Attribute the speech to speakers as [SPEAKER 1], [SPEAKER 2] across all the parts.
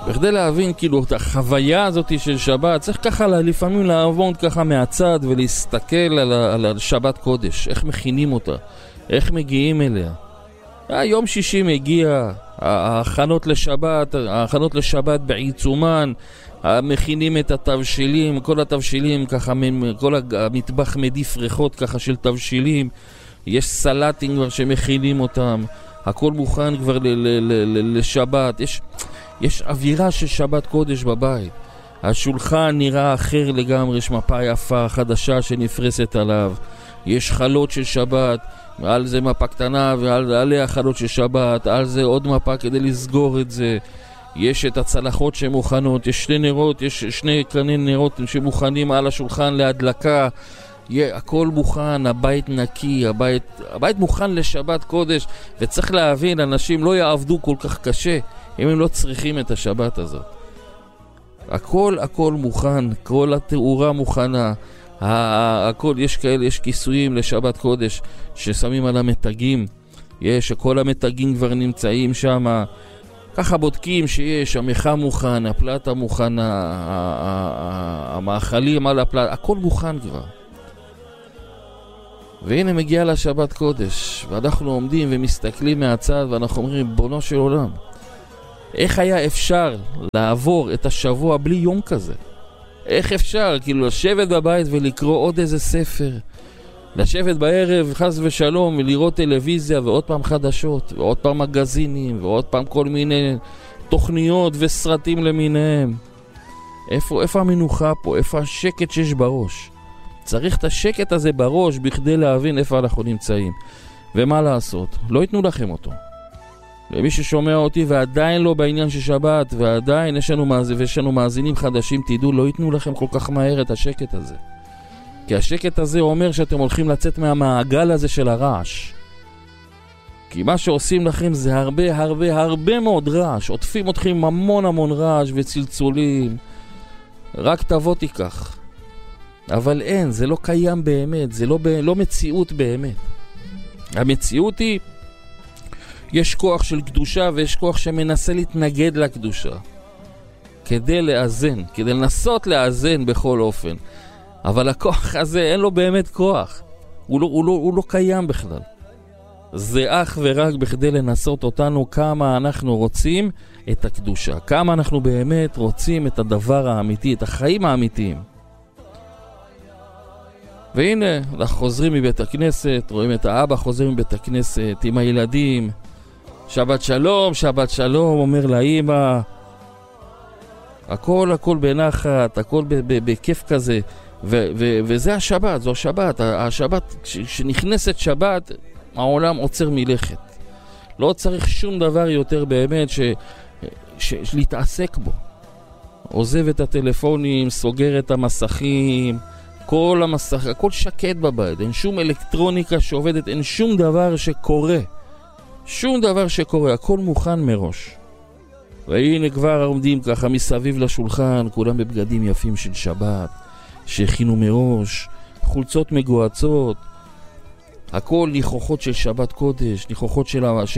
[SPEAKER 1] בכדי להבין כאילו את החוויה הזאת של שבת, צריך ככה לפעמים לעבוד ככה מהצד ולהסתכל על שבת קודש, איך מכינים אותה, איך מגיעים אליה. יום שישי מגיע, ההכנות לשבת בעיצומן, מכינים את התבשילים, כל התבשילים ככה, כל המטבח מדיף ריחות ככה של תבשילים, יש סלטים כבר שמכינים אותם, הכל מוכן כבר לשבת, יש אווירה של שבת קודש בבית. השולחן נראה אחר לגמרי, יש מפה יפה חדשה שנפרסת עליו, יש חלות של שבת, על זה מפה קטנה ועליה חלות של שבת, על זה עוד מפה כדי לסגור את זה. יש את הצלחות שמוכנות, יש שני נרות, יש שני קרני נרות שמוכנים על השולחן להדלקה, הכל מוכן, הבית נקי, הבית מוכן לשבת קודש. וצריך להבין, אנשים לא יעבדו כל כך קשה אם הם לא צריכים את השבת הזאת. הכל מוכן, כל התאורה מוכנה, הכל, יש כיסויים לשבת קודש ששמים על המתגים, כל המתגים כבר נמצאים שם, ככה בודקים שיש, המחה מוכן, הפלטה מוכן, המאכלים על הפלטה, הכל מוכן כבר. והנה מגיע לשבת קודש, ואנחנו עומדים ומסתכלים מהצד ואנחנו אומרים, בונו של עולם, איך היה אפשר לעבור את השבוע בלי יום כזה? איך אפשר כאילו לשבת בבית ולקרוא עוד איזה ספר, לשבת בערב חס ושלום ולראות טלוויזיה ועוד פעם חדשות ועוד פעם מגזינים ועוד פעם כל מיני תוכניות וסרטים למיניהם? איפה המנוחה פה? איפה השקט שיש בראש? צריך את השקט הזה בראש בכדי להבין איפה אנחנו נמצאים. ומה לעשות? לא ייתנו לכם אותו. ומי ששומע אותי ועדיין לא בעניין של שבת, ועדיין יש לנו מאזינים חדשים, תדעו, לא ייתנו לכם כל כך מהר את השקט הזה. כי השקט הזה אומר שאתם הולכים לצאת מהמעגל הזה של הרעש. כי מה שעושים לכם זה הרבה מאוד רעש. עוטפים אתכם המון רעש וצלצולים. רק תבוא תיקח. אבל אין, זה לא קיים באמת, זה לא מציאות באמת. המציאות היא, יש כוח של קדושה ויש כוח שמנסה להתנגד לקדושה. כדי לאזן, כדי לנסות לאזן בכל אופן. אבל הכוח הזה אין לו באמת כוח. הוא לא קיים בכלל. זה אך ורק בכדי לנסות אותנו כמה אנחנו רוצים את הקדושה. כמה אנחנו באמת רוצים את הדבר האמיתי, את החיים האמיתיים. והנה, אנחנו חוזרים מבית הכנסת, רואים את האבא חוזר מבית הכנסת עם הילדים. שבת שלום, שבת שלום, אומר לאמא. הכל בנחת, הכל בכיף כזה. וזה השבת, זו השבת. השבת, כשנכנסת שבת, העולם עוצר מלכת. לא צריך שום דבר יותר באמת להתעסק בו. עוזב את הטלפונים, סוגר את המסכים, הכל שקט בבית, אין שום אלקטרוניקה שעובדת, אין שום דבר שקורה. שום דבר שקורה, הכל מוכן מראש. והנה כבר עומדים ככה מסביב לשולחן, כולם בבגדים יפים של שבת, שהכינו מראש, חולצות מגועצות, הכל ניחוחות של שבת קודש, ניחוחות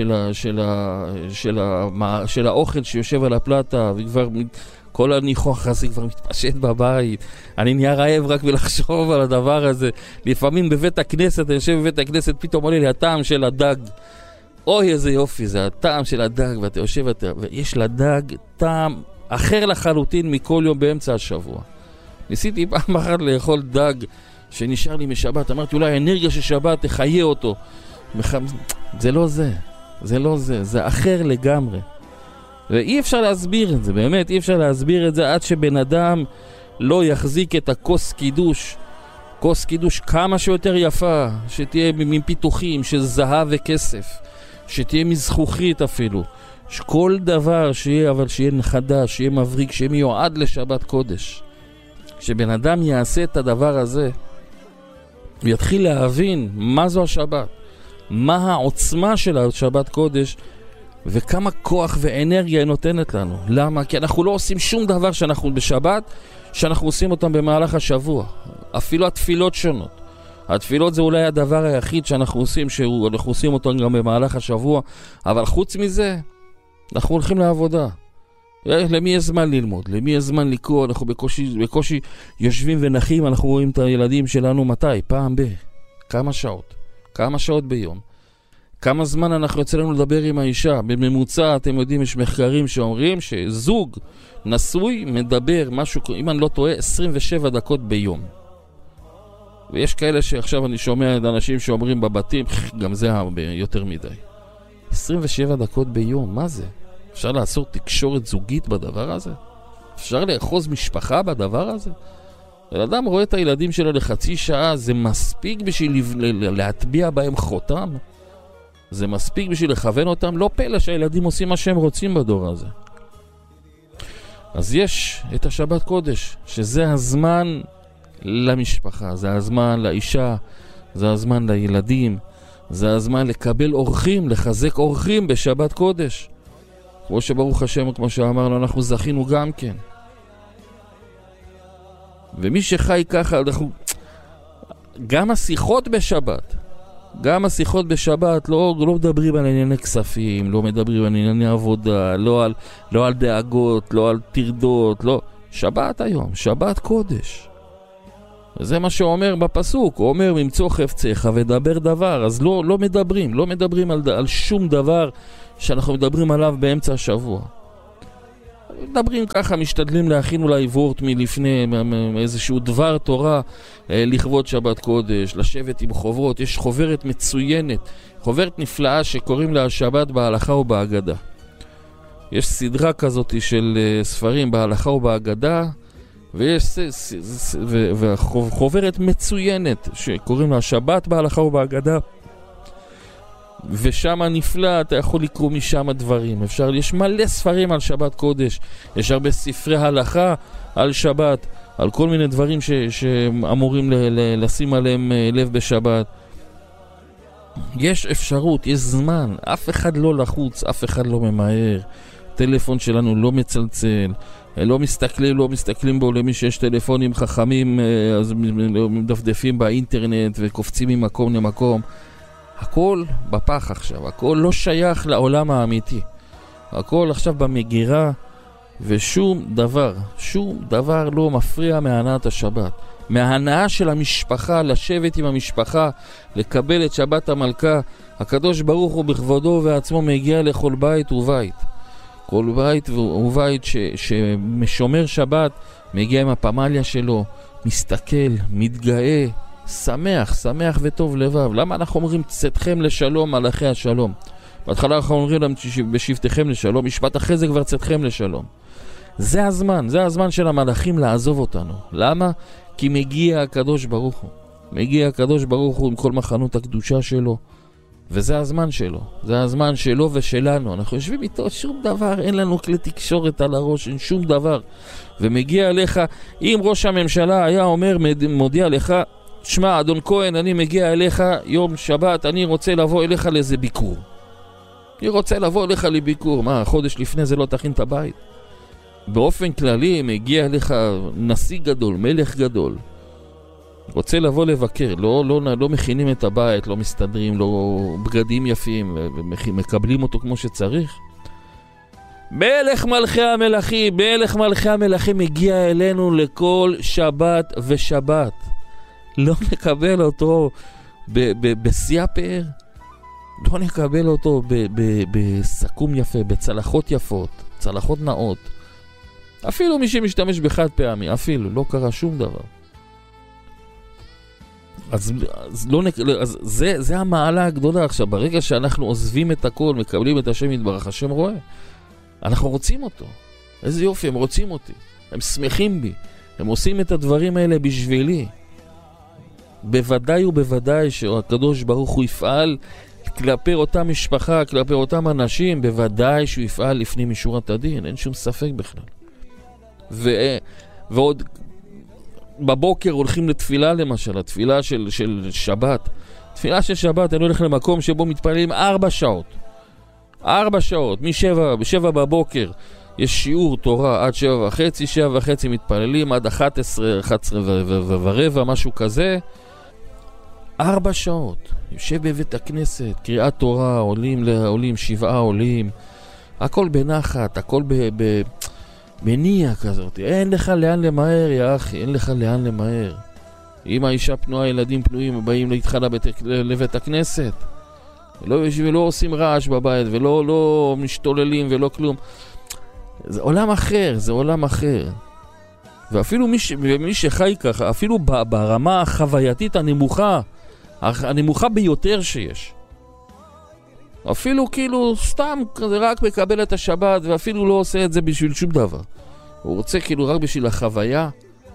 [SPEAKER 1] של האוכל שיושב על הפלטה, וכבר כל הניחוח הזה כבר מתפשט בבית. אני נהיה רעב רק ולחשוב על הדבר הזה. לפעמים בבית הכנסת, אני יושב בבית הכנסת, פתאום עולה לי הטעם של הדג. אוי איזה יופי, זה הטעם של הדג, ואתה יושב, ויש לדג טעם אחר לחלוטין מכל יום באמצע השבוע. ניסיתי פעם אחת לאכול דג שנשאר לי משבת, אמרתי אולי האנרגיה של שבת תחיה אותו. זה לא זה, זה אחר לגמרי. ואי אפשר להסביר את זה, באמת אי אפשר להסביר את זה עד שבן אדם לא יחזיק את הכוס קידוש, כוס קידוש כמה שיותר יפה, שתהיה מפיתוחים של זהב וכסף, שתהיה מזכוכית אפילו, שכל דבר שיהיה, אבל שיהיה חדש, שיהיה מבריק, שיהיה מיועד לשבת קודש. כשבן אדם יעשה את הדבר הזה, הוא יתחיל להבין מה זו השבת, מה העוצמה של השבת קודש, וכמה כוח ואנרגיה היא נותנת לנו. למה? כי אנחנו לא עושים שום דבר שאנחנו בשבת, שאנחנו עושים אותם במהלך השבוע. אפילו התפילות שונות. התפילות זה אולי הדבר היחיד שאנחנו עושים, שאנחנו עושים אותו גם במהלך השבוע, אבל חוץ מזה, אנחנו הולכים לעבודה. למי יש זמן ללמוד? למי יש זמן לקרוא? אנחנו בקושי יושבים ונחים, אנחנו רואים את הילדים שלנו מתי? פעם כמה שעות? כמה שעות ביום? כמה זמן אנחנו יוצא לנו לדבר עם האישה? בממוצע, אתם יודעים, יש מחקרים שאומרים שזוג נשוי מדבר משהו, אם אני לא טועה, 27 דקות ביום. ויש כאלה שעכשיו אני שומע את אנשים שאומרים בבתים, גם זה הרבה, יותר מדי. 27 דקות ביום, מה זה? אפשר לעשות תקשורת זוגית בדבר הזה? אפשר לאחוז משפחה בדבר הזה? אדם רואה את הילדים שלו לחצי שעה, זה מספיק בשביל להטביע בהם חותם? זה מספיק בשביל לכוון אותם? לא פלא שהילדים עושים מה שהם רוצים בדור הזה. אז יש את השבת קודש, שזה הזמן למשפחה, זה הזמן לאישה, זה הזמן לילדים, זה הזמן לקבל אורחים, לחזק אורחים בשבת קודש. כמו שברוך השם, כמו שאמרנו, אנחנו זכינו גם כן. ומי שחי ככה, גם השיחות בשבת, לא מדברים על ענייני כספים, לא מדברים על ענייני עבודה, לא על דאגות, לא על תרדות, לא. שבת היום, שבת קודש. וזה מה שאומר בפסוק, הוא אומר, ממצוא חפציך ודבר דבר. אז לא מדברים על שום דבר שאנחנו מדברים עליו באמצע השבוע. מדברים ככה, משתדלים להכין אולי וורט מלפני איזשהו דבר תורה לכבוד שבת קודש, לשבת עם חוברות. יש חוברת מצוינת, חוברת נפלאה שקוראים לה שבת בהלכה ובהגדה. יש סדרה כזאת של ספרים בהלכה ובהגדה, ויש חוברת מצוינת שקוראים לה שבת בהלכה ובהגדה, ושם נפלא, אתה יכול לקרוא משם דברים. יש מלא ספרים על שבת קודש, יש הרבה ספרי הלכה על שבת, על כל מיני דברים שאמורים לשים עליהם לב בשבת. יש אפשרות, יש זמן, אף אחד לא לחוץ, אף אחד לא ממהר, טלפון שלנו לא מצלצל, לא מסתכלים בו. למי שיש טלפונים חכמים אז מדפדפים באינטרנט וקופצים ממקום למקום. הכל בפח עכשיו, הכל לא שייך לעולם האמיתי, הכל עכשיו במגירה, ושום דבר לא מפריע מהנאת השבת, מההנאה של המשפחה, לשבת עם המשפחה, לקבל את שבת המלכה. הקדוש ברוך הוא בכבודו ובעצמו מגיע לכל בית ובית, כל בית ובית שמשומר שבת, מגיע עם הפמליה שלו, מסתכל, מתגאה, שמח וטוב לבב. למה אנחנו אומרים צאתכם לשלום מלאכי השלום? בהתחלה אנחנו אומרים להם בשבתכם לשלום, משפט אחרי זה כבר צאתכם לשלום. זה הזמן של המלאכים לעזוב אותנו. למה? כי מגיע הקדוש ברוך הוא עם כל מחנות הקדושה שלו, וזה הזמן שלו, זה הזמן שלו ושלנו. אנחנו יושבים איתו, שום דבר, אין לנו כלי תקשורת על הראש, אין שום דבר. ומגיע אליך, אם ראש הממשלה היה מודיע לך, שמע, אדון כהן, אני מגיע אליך יום שבת, אני רוצה לבוא אליך לאיזה ביקור. מה, חודש לפני זה לא תכין את הבית? באופן כללי, מגיע אליך נשיא גדול, מלך גדול, רוצה לבוא לבקר, לא מכינים את הבית, לא מסתדרים, לא בגדים יפים, מקבלים אותו כמו שצריך. מלך מלכי המלכים מגיע אלינו לכל שבת ושבת. לא נקבל אותו בשיא הפאר, לא נקבל אותו בסכום יפה, בצלחות יפות, צלחות נאות. אפילו מי שמשתמש בחד פעמי, אפילו לא קרה שום דבר. אז זה המעלה הגדולה. עכשיו, ברגע שאנחנו עוזבים את הכל, מקבלים את השם יתברך, השם רואה. אנחנו רוצים אותו. איזה יופי, הם רוצים אותי. הם שמחים בי. הם עושים את הדברים האלה בשבילי. בוודאי שהקדוש ברוך הוא יפעל כלפי אותה משפחה, כלפי אותם אנשים, בוודאי שהוא יפעל לפנים משורת הדין, אין שום ספק בכלל. ועוד בבוקר הולכים לתפילה למשל, התפילה של שבת. תפילה של שבת, אני הולך למקום שבו מתפללים 4 שעות. 4 שעות, מ-7 בבוקר יש שיעור תורה עד 7:30 מתפללים, עד 11 ורבע, משהו כזה. 4 שעות, יושב בבית הכנסת, קריאת תורה, עולים 7 עולים, הכל בנחת, הכל מניע כזאת. אין לך לאן למהר, יא אחי, אין לך לאן למהר. אם האישה פנויה, ילדים פנויים, באים להתחלה לבית הכנסת. ולא עושים רעש בבית, ולא משתוללים ולא כלום. זה עולם אחר, זה עולם אחר. ואפילו מי שחי ככה, אפילו ברמה החווייתית הנמוכה ביותר שיש. אפילו כאילו סתם כזה רק מקבל את השבת, ואפילו לא עושה את זה בשביל שום דבר. הוא רוצה כאילו רק בשביל החוויה.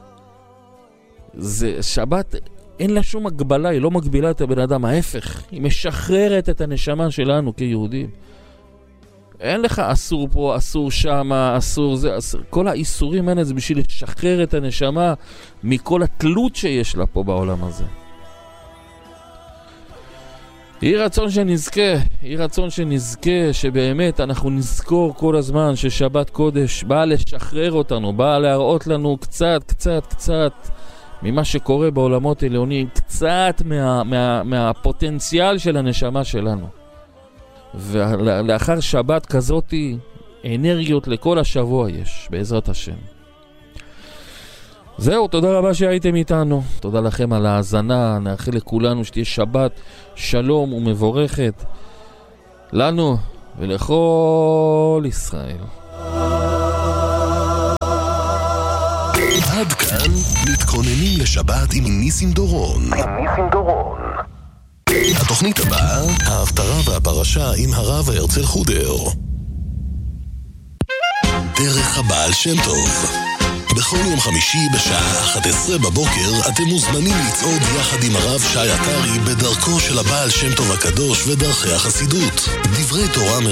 [SPEAKER 1] זה שבת, אין לה שום הגבלה, היא לא מגבילה את הבן אדם, ההפך. היא משחררת את הנשמה שלנו כיהודים. אין לך אסור פה, אסור שמה, אסור זה, אסור. כל האיסורים האלה זה בשביל לשחרר את הנשמה מכל התלות שיש לה פה בעולם הזה. יהי רצון שנזכה, שבאמת אנחנו נזכור כל הזמן ששבת קודש באה לשחרר אותנו, באה להראות לנו קצת ממה שקורה בעולמות העליונים, קצת מהפוטנציאל של הנשמה שלנו. ולאחר שבת כזאת אנרגיות לכל השבוע יש, בעזרת השם. זהו, תודה רבה שהייתם איתנו, תודה לכם על ההאזנה, נאחל לכולנו שתהיה שבת שלום ומבורכת לנו ולכל ישראל.
[SPEAKER 2] עד כאן מתכוננים לשבת עם ניסים דורון. התוכנית הבאה, ההפטרה והפרשה עם הרב הרצל חודר. דרך הבעל שם טוב. בכל יום חמישי בשעה 11 בבוקר אתם מוזמנים לצעוד יחד עם הרב שי עטרי בדרכו של הבעל שם טוב הקדוש ודרכי החסידות. דברי תורה